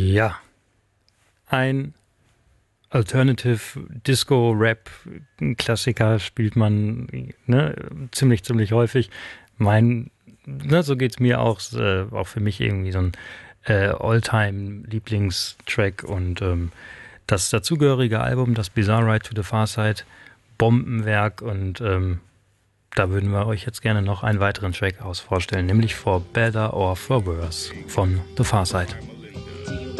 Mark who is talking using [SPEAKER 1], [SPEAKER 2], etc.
[SPEAKER 1] Ja, ein Alternative Disco Rap Klassiker spielt man ziemlich häufig. So geht's mir auch für mich irgendwie so ein Alltime Lieblingstrack und das dazugehörige Album, das Bizarre Ride to the Far Side, Bombenwerk und da würden wir euch jetzt gerne noch einen weiteren Track vorstellen, nämlich For Better or For Worse von The Far Side.